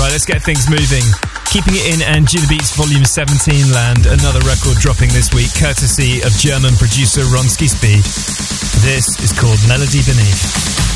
Right, let's get things moving. Keeping it in Anjunabeats Volume 17 land, another record dropping this week, courtesy of German producer Ronski Speed. This is called Melody Beneath.